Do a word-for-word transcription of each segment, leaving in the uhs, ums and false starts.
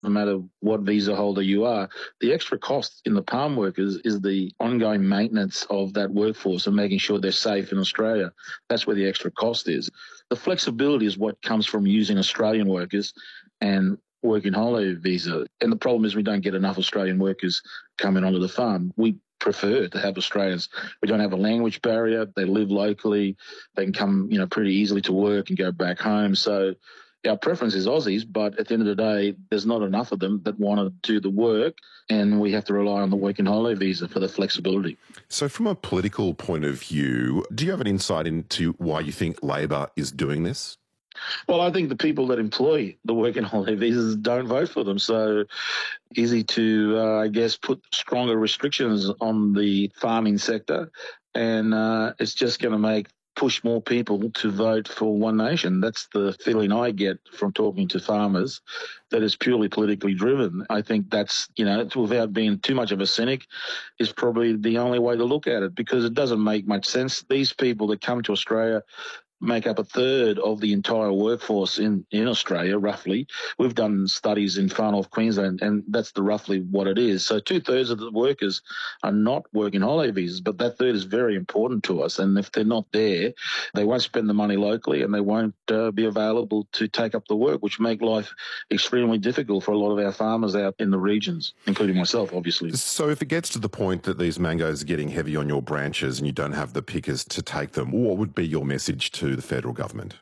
no matter what visa holder you are. The extra cost in the palm workers is the ongoing maintenance of that workforce and making sure they're safe in Australia. That's where the extra cost is. The flexibility is what comes from using Australian workers and working holiday visa. And the problem is we don't get enough Australian workers coming onto the farm. We prefer to have Australians. We don't have a language barrier. They live locally. They can come, you know, pretty easily to work and go back home. So our preference is Aussies, but at the end of the day, there's not enough of them that want to do the work, and we have to rely on the working holiday visa for the flexibility. So from a political point of view, do you have an insight into why you think Labor is doing this? Well, I think the people that employ the working holiday visas don't vote for them. So easy to, uh, I guess, put stronger restrictions on the farming sector. And uh, it's just going to make push more people to vote for One Nation. That's the feeling I get from talking to farmers, that is purely politically driven. I think that's, you know, without being too much of a cynic, is probably the only way to look at it, because it doesn't make much sense. These people that come to Australia make up a third of the entire workforce in, in Australia, roughly. We've done studies in far north Queensland, and that's the roughly what it is. So two-thirds of the workers are not working holiday visas, but that third is very important to us. And if they're not there, they won't spend the money locally, and they won't uh, be available to take up the work, which make life extremely difficult for a lot of our farmers out in the regions, including myself, obviously. So if it gets to the point that these mangoes are getting heavy on your branches and you don't have the pickers to take them, what would be your message to the federal government?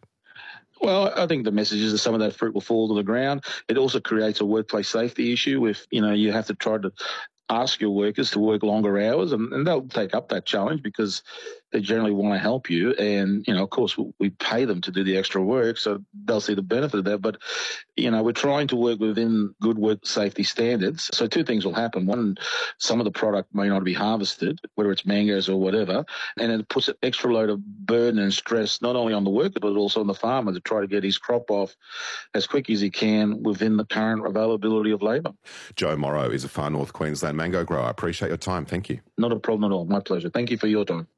Well, I think the message is that some of that fruit will fall to the ground. It also creates a workplace safety issue if, you know, you have to try to ask your workers to work longer hours, and, and they'll take up that challenge because they generally want to help you. And, you know, of course, we pay them to do the extra work, so they'll see the benefit of that. But, you know, we're trying to work within good work safety standards. So two things will happen. One, some of the product may not be harvested, whether it's mangoes or whatever, and it puts an extra load of burden and stress not only on the worker but also on the farmer to try to get his crop off as quick as he can within the current availability of labour. Joe Morrow is a far north Queensland mango grower. I appreciate your time. Thank you. Not a problem at all. My pleasure. Thank you for your time.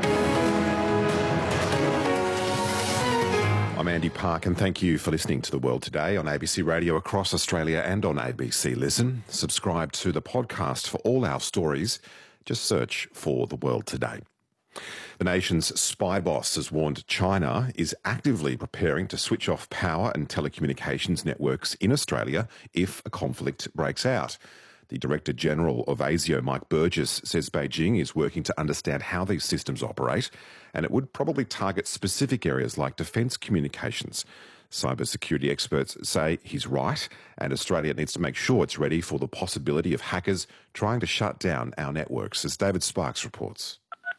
I'm Andy Park, and thank you for listening to The World Today on A B C Radio across Australia and on A B C Listen. Subscribe to the podcast for all our stories. Just search for The World Today. The nation's spy boss has warned China is actively preparing to switch off power and telecommunications networks in Australia if a conflict breaks out. The Director General of ASIO, Mike Burgess, says Beijing is working to understand how these systems operate, and it would probably target specific areas like defence communications. Cybersecurity experts say he's right, and Australia needs to make sure it's ready for the possibility of hackers trying to shut down our networks, as David Sparks reports.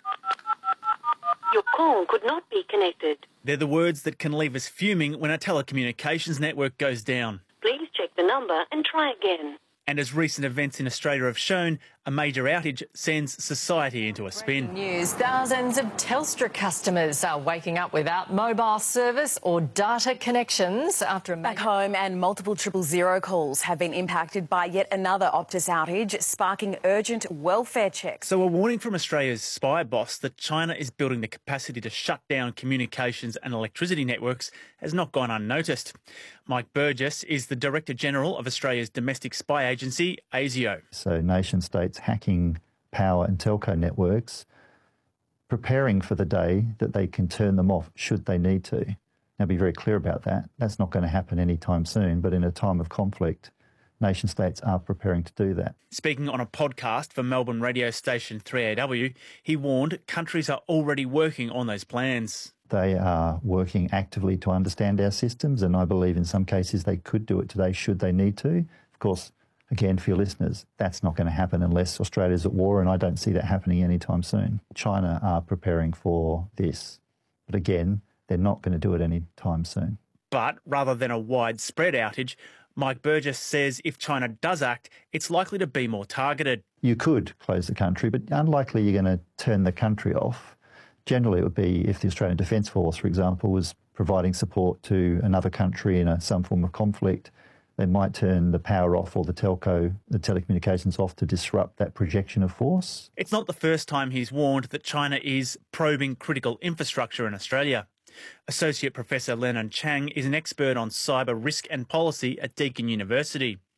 Your call could not be connected. They're the words that can leave us fuming when a telecommunications network goes down. Please check the number and try again. And as recent events in Australia have shown, a major outage sends society into a spin. Breaking news, thousands of Telstra customers are waking up without mobile service or data connections after a... Back home, and multiple triple zero calls have been impacted by yet another Optus outage, sparking urgent welfare checks. So a warning from Australia's spy boss that China is building the capacity to shut down communications and electricity networks has not gone unnoticed. Mike Burgess is the Director General of Australia's domestic spy agency, ASIO. So nation states hacking power and telco networks, preparing for the day that they can turn them off should they need to. Now, be very clear about that. That's not going to happen anytime soon, but in a time of conflict, nation states are preparing to do that. Speaking on a podcast for Melbourne radio station three A W, he warned countries are already working on those plans. They are working actively to understand our systems, and I believe in some cases they could do it today should they need to. Of course, again, for your listeners, that's not going to happen unless Australia's at war, and I don't see that happening anytime soon. China are preparing for this, but again, they're not going to do it anytime soon. But rather than a widespread outage, Mike Burgess says if China does act, it's likely to be more targeted. You could close the country, but unlikely you're going to turn the country off. Generally, it would be if the Australian Defence Force, for example, was providing support to another country in a, some form of conflict. They might turn the power off or the telco, the telecommunications off to disrupt that projection of force. It's not the first time he's warned that China is probing critical infrastructure in Australia. Associate Professor Lennon Chang is an expert on cyber risk and policy at Deakin University.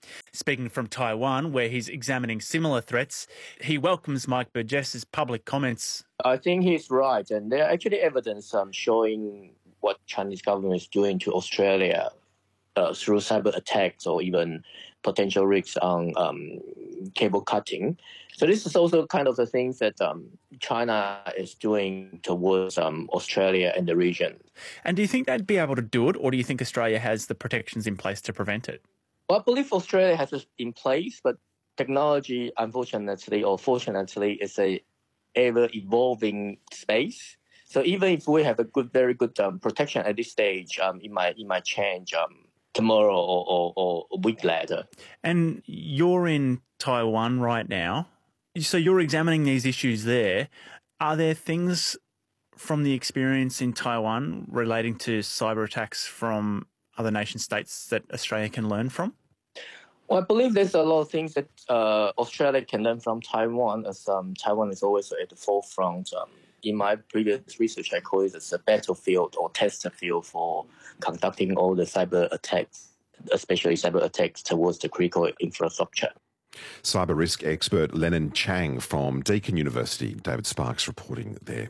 Speaking from Taiwan, where he's examining similar threats, he welcomes Mike Burgess's public comments. I think he's right, and there are actually evidence um, showing what Chinese government is doing to Australia uh, through cyber attacks or even potential risks on um, cable cutting. So this is also kind of the things that um, China is doing towards um, Australia and the region. And do you think they'd be able to do it, or do you think Australia has the protections in place to prevent it? Well, I believe Australia has it in place, but technology, unfortunately or fortunately, is a ever-evolving space. So even if we have a good, very good um, protection at this stage, um, it might it might change um, tomorrow or, or, or a week later. And you're in Taiwan right now, so you're examining these issues there. Are there things from the experience in Taiwan relating to cyber attacks from other nation states that Australia can learn from? Well, I believe there's a lot of things that uh, Australia can learn from Taiwan, as um, Taiwan is always at the forefront. Um, in my previous research, I call it as a battlefield or test field for conducting all the cyber attacks, especially cyber attacks towards the critical infrastructure. Cyber risk expert Lennon Chang from Deakin University. David Sparks reporting there.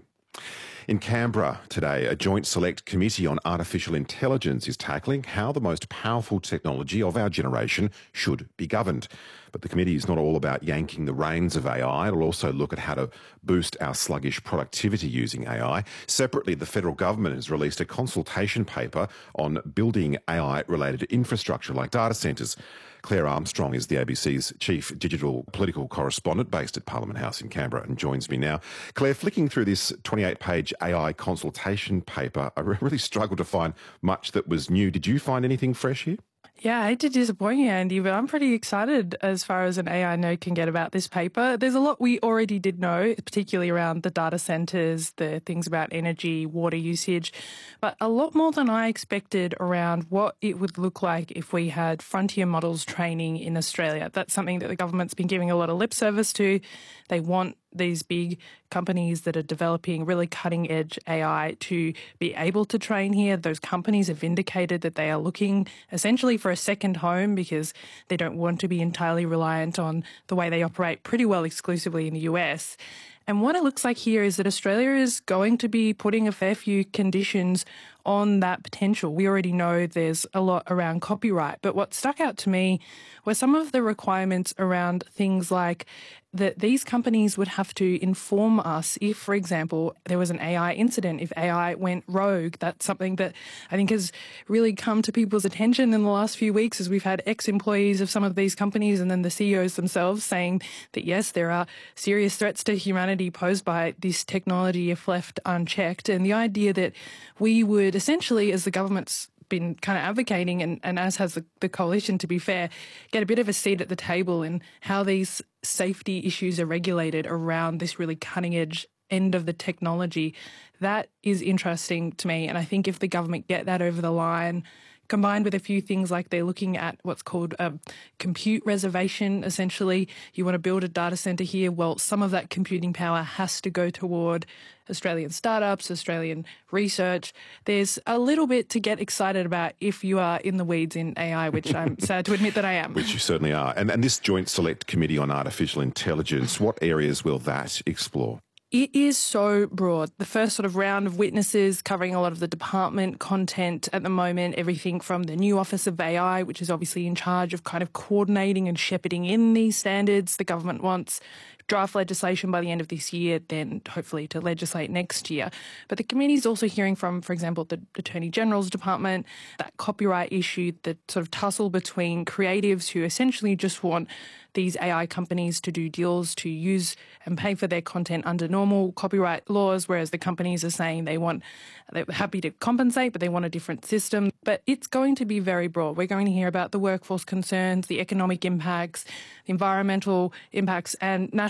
In Canberra today, a joint select committee on artificial intelligence is tackling how the most powerful technology of our generation should be governed. But the committee is not all about yanking the reins of A I. It'll also look at how to boost our sluggish productivity using A I. Separately, the federal government has released a consultation paper on building A I-related infrastructure like data centres. Claire Armstrong is the A B C's chief digital political correspondent based at Parliament House in Canberra and joins me now. Claire, flicking through this twenty-eight page A I consultation paper, I really struggled to find much that was new. Did you find anything fresh here? Yeah, I hate to disappoint you, Andy, but I'm pretty excited as far as an A I node can get about this paper. There's a lot we already did know, particularly around the data centres, the things about energy, water usage, but a lot more than I expected around what it would look like if we had frontier models training in Australia. That's something that the government's been giving a lot of lip service to. They want these big companies that are developing really cutting-edge A I to be able to train here. Those companies have indicated that they are looking essentially for a second home because they don't want to be entirely reliant on the way they operate pretty well exclusively in the U S. And what it looks like here is that Australia is going to be putting a fair few conditions on that potential. We already know there's a lot around copyright, but what stuck out to me were some of the requirements around things like that these companies would have to inform us if, for example, there was an A I incident, if A I went rogue. That's something that I think has really come to people's attention in the last few weeks as we've had ex-employees of some of these companies and then the C E Os themselves saying that, yes, there are serious threats to humanity posed by this technology if left unchecked. And the idea that we would essentially, as the government's been kind of advocating, and, and as has the, the coalition, to be fair, get a bit of a seat at the table in how these safety issues are regulated around this really cutting-edge end of the technology. That is interesting to me, and I think if the government get that over the line, combined with a few things like they're looking at what's called a compute reservation, essentially, you want to build a data centre here, well, some of that computing power has to go toward Australian startups, Australian research. There's a little bit to get excited about if you are in the weeds in A I, which I'm sad to admit that I am. Which you certainly are. And, and this Joint Select Committee on Artificial Intelligence, what areas will that explore? It is so broad. The first sort of round of witnesses covering a lot of the department content at the moment, everything from the new Office of A I, which is obviously in charge of kind of coordinating and shepherding in these standards. The government wants draft legislation by the end of this year, then hopefully to legislate next year. But the committee is also hearing from, for example, the Attorney General's Department, that copyright issue, the sort of tussle between creatives who essentially just want these A I companies to do deals to use and pay for their content under normal copyright laws, whereas the companies are saying they want, they're happy to compensate, but they want a different system. But it's going to be very broad. We're going to hear about the workforce concerns, the economic impacts, the environmental impacts, and national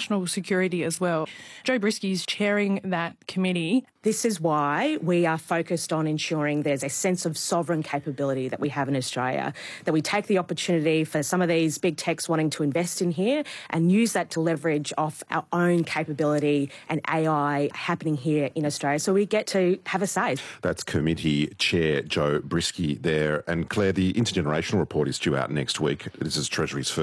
national security as well. Jo Brisky's chairing that committee. This is why we are focused on ensuring there's a sense of sovereign capability that we have in Australia, that we take the opportunity for some of these big techs wanting to invest in here and use that to leverage off our own capability and A I happening here in Australia, so we get to have a say. That's Committee Chair Jo Brisky there. And Claire, the intergenerational report is due out next week. This is Treasury's first